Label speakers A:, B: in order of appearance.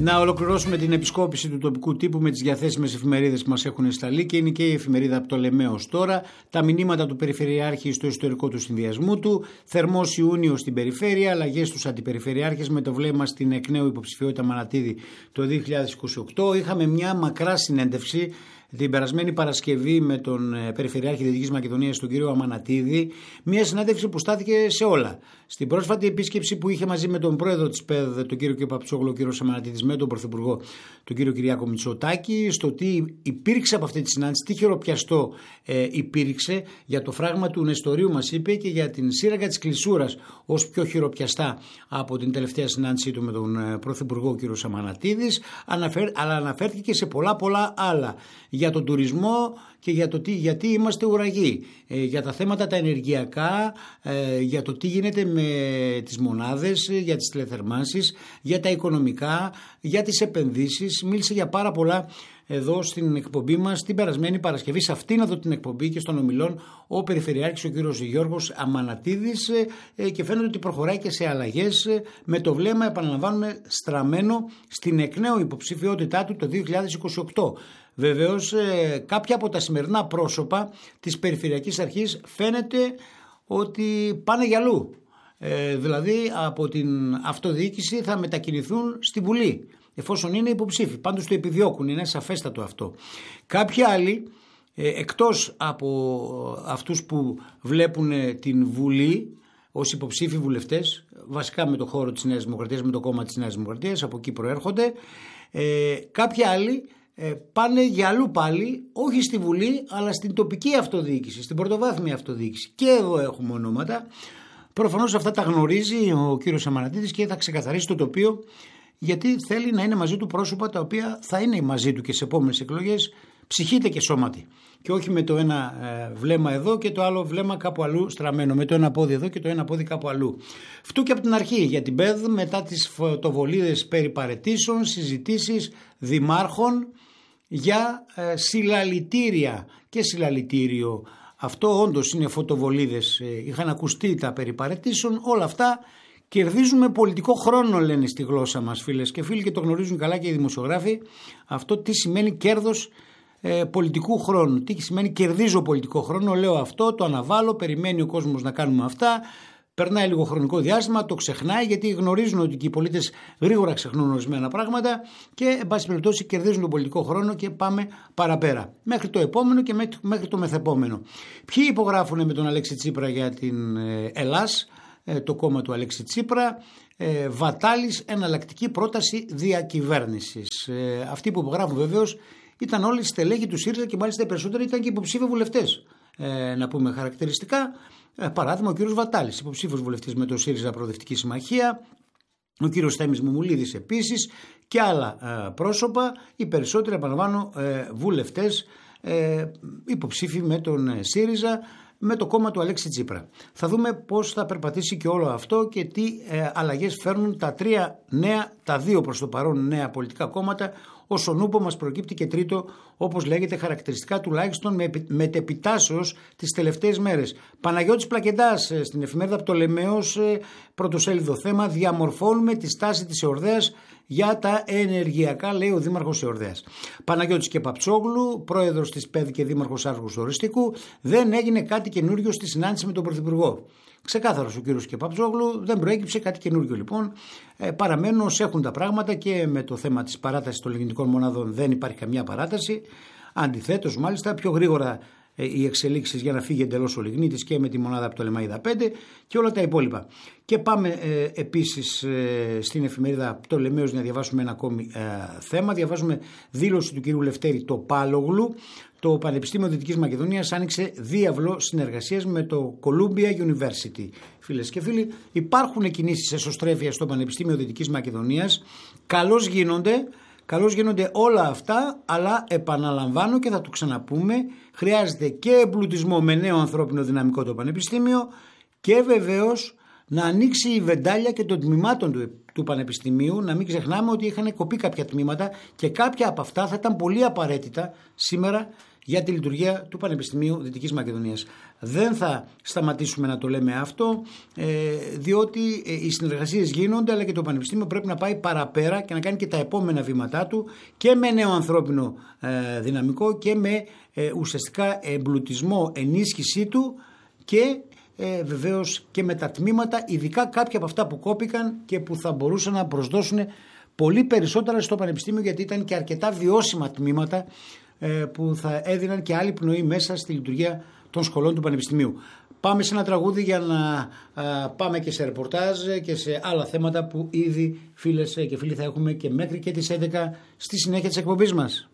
A: Να ολοκληρώσουμε την επισκόπηση του τοπικού τύπου με τις διαθέσιμες εφημερίδες που μας έχουν σταλεί και είναι και η εφημερίδα Πτολεμαίος τώρα. Τα μηνύματα του Περιφερειάρχη στο ιστορικό του συνδυασμού του. Θερμός Ιούνιος στην περιφέρεια, αλλαγές στους αντιπεριφερειάρχες με το βλέμμα στην εκ νέου υποψηφιότητα Μανατίδη το 2028. Είχαμε μια μακρά συνέντευξη την περασμένη Παρασκευή με τον Περιφερειάρχη Δυτικής Μακεδονίας, τον κύριο Αμανατίδη, μια συνέντευξη που στάθηκε σε όλα. Στην πρόσφατη επίσκεψη που είχε μαζί με τον πρόεδρο της ΠΕΔ, τον κύριο κ. Παπτσόγλου, ο κύριο Αμανατίδης, με τον πρωθυπουργό, τον κύριο Κυριάκο Μητσοτάκη, στο τι υπήρξε από αυτή τη συνάντηση, τι χειροπιαστό υπήρξε για το φράγμα του Νεστορίου, μας είπε, και για την σύραγγα της Κλεισούρας ως πιο χειροπιαστά από την τελευταία συνάντησή του με τον πρωθυπουργό, ο κύριο Αμανατίδης, αλλά αναφέρθηκε και σε πολλά άλλα. Για τον τουρισμό και για το γιατί είμαστε ουραγοί, για τα θέματα τα ενεργειακά, για το τι γίνεται με τις μονάδες, για τις τηλεθερμάνσεις, για τα οικονομικά, για τις επενδύσεις. Μίλησε για πάρα πολλά εδώ στην εκπομπή μας την περασμένη Παρασκευή, σε αυτήν εδώ την εκπομπή και στον ομιλών ο Περιφερειάρχης ο κύριος Γιώργος Αμανατίδης, και φαίνεται ότι προχωράει και σε αλλαγές με το βλέμμα, επαναλαμβάνουμε, στραμμένο στην εκ νέου υποψηφιότητά του το 2028. Βεβαίως κάποια από τα σημερινά πρόσωπα της Περιφερειακής Αρχής φαίνεται ότι πάνε για αλλού. Δηλαδή από την αυτοδιοίκηση θα μετακινηθούν στη Βουλή, εφόσον είναι υποψήφοι. Πάντως το επιδιώκουν, είναι σαφέστατο αυτό. Κάποιοι άλλοι, εκτός από αυτούς που βλέπουν την Βουλή ως υποψήφοι βουλευτές, βασικά με το χώρο της Νέας Δημοκρατίας, με το κόμμα της Νέας Δημοκρατίας, από εκεί προέρχονται, κάποιοι άλλοι πάνε για αλλού πάλι, όχι στη Βουλή, αλλά στην τοπική αυτοδιοίκηση, στην πρωτοβάθμια αυτοδιοίκηση. Και εδώ έχουμε ονόματα. Προφανώς αυτά τα γνωρίζει ο κύριος Αμανατίδης και θα ξεκαθαρίσει το τοπίο, γιατί θέλει να είναι μαζί του πρόσωπα τα οποία θα είναι μαζί του και σε επόμενες εκλογές, ψυχείτε και σώματι. Και όχι με το ένα βλέμμα εδώ και το άλλο βλέμμα κάπου αλλού στραμμένο, με το ένα πόδι εδώ και το ένα πόδι κάπου αλλού. Φτού και από την αρχή για την ΠΕΔ, μετά τις φωτοβολίδες περί παραιτήσεων, συζητήσεις δημάρχων για συλλαλητήρια και συλλαλητήριο. Αυτό όντως είναι φωτοβολίδες, είχαν ακουστεί τα περί παραιτήσεων, όλα αυτά. Κερδίζουμε πολιτικό χρόνο, λένε στη γλώσσα μας, φίλες και φίλοι, και το γνωρίζουν καλά και οι δημοσιογράφοι. Αυτό τι σημαίνει κέρδος πολιτικού χρόνου. Τι σημαίνει κερδίζω πολιτικό χρόνο, λέω αυτό, το αναβάλω, περιμένει ο κόσμος να κάνουμε αυτά. Περνάει λίγο χρονικό διάστημα, το ξεχνάει, γιατί γνωρίζουν ότι και οι πολίτες γρήγορα ξεχνούν ορισμένα πράγματα και, εν πάση περιπτώσει, κερδίζουν τον πολιτικό χρόνο και πάμε παραπέρα. Μέχρι το επόμενο και μέχρι το μεθεπόμενο. Ποιοι υπογράφουν με τον Αλέξη Τσίπρα για την Ελλάς, το κόμμα του Αλέξη Τσίπρα? Βατάλης, εναλλακτική πρόταση διακυβέρνησης. Αυτοί που υπογράφουν βεβαίως ήταν όλοι στελέχοι του ΣΥΡΙΖΑ και μάλιστα οι περισσότεροι ήταν και υποψήφιοι βουλευτές. Να πούμε χαρακτηριστικά. Παράδειγμα, ο κύριος Βατάλης, υποψήφιος βουλευτής με το ΣΥΡΙΖΑ Προοδευτική Συμμαχία, ο κύριος Θέμης Μουμουλίδης επίσης και άλλα πρόσωπα, οι περισσότεροι, επαναλαμβάνω, βουλευτές υποψήφοι με τον ΣΥΡΙΖΑ, με το κόμμα του Αλέξη Τσίπρα. Θα δούμε πώς θα περπατήσει και όλο αυτό και τι αλλαγές φέρνουν τα τρία νέα, τα δύο προς το παρόν νέα πολιτικά κόμματα. Ως ο νούπο μας προκύπτει και τρίτο, όπως λέγεται χαρακτηριστικά τουλάχιστον μετεπιτάσεως τις τελευταίες μέρες. Παναγιώτης Πλακεντάς στην εφημερίδα Πτολεμαίος, πρωτοσέλιδο θέμα, διαμορφώνουμε τη στάση της Εορδαίας για τα ενεργειακά, λέει ο δήμαρχος Εορδαίας. Παναγιώτης και Παπτσόγλου, πρόεδρος της ΠΕΔ και δήμαρχος Άργους Οριστικού, δεν έγινε κάτι καινούριο στη συνάντηση με τον Πρωθυπουργό. Ξεκάθαρος ο κύριος και Παπτσόγλου, δεν προέκυψε κάτι καινούργιο λοιπόν. Παραμένουν ως έχουν τα πράγματα και με το θέμα της παράτασης των λιγνητικών μονάδων δεν υπάρχει καμιά παράταση. Αντιθέτως, μάλιστα, πιο γρήγορα οι εξελίξεις για να φύγει εντελώς ο λιγνίτης και με τη μονάδα από το Λεμαΐδα 5 και όλα τα υπόλοιπα. Και πάμε επίσης στην εφημερίδα Πτολεμαίος να διαβάσουμε ένα ακόμη θέμα. Διαβάζουμε δήλωση του κυρίου Λευτέρη Τοπάλογλου. Το Πανεπιστήμιο Δυτικής Μακεδονίας άνοιξε διάβλο συνεργασίας με το Columbia University. Φίλες και φίλοι, υπάρχουν κινήσεις εσωστρέφειας στο Πανεπιστήμιο Δυτικής Μακεδονίας. Καλώς γίνονται όλα αυτά, αλλά επαναλαμβάνω και θα το ξαναπούμε, χρειάζεται και εμπλουτισμό με νέο ανθρώπινο δυναμικό το Πανεπιστήμιο και βεβαίως να ανοίξει η βεντάλια και των τμήματων του Πανεπιστημίου. Να μην ξεχνάμε ότι είχαν κοπεί κάποια τμήματα και κάποια από αυτά θα ήταν πολύ απαραίτητα σήμερα για τη λειτουργία του Πανεπιστημίου Δυτικής Μακεδονίας. Δεν θα σταματήσουμε να το λέμε αυτό, διότι οι συνεργασίες γίνονται, αλλά και το Πανεπιστήμιο πρέπει να πάει παραπέρα και να κάνει και τα επόμενα βήματά του και με νέο ανθρώπινο δυναμικό και με ουσιαστικά εμπλουτισμό, ενίσχυσή του και βεβαίως και με τα τμήματα, ειδικά κάποια από αυτά που κόπηκαν και που θα μπορούσαν να προσδώσουν πολύ περισσότερα στο Πανεπιστήμιο, γιατί ήταν και αρκετά βιώσιμα τμήματα που θα έδιναν και άλλη πνοή μέσα στη λειτουργία των σχολών του Πανεπιστημίου. Πάμε σε ένα τραγούδι για να πάμε και σε ρεπορτάζ και σε άλλα θέματα που ήδη φίλες και φίλοι θα έχουμε και μέχρι και τις 11 στη συνέχεια της εκπομπής μας.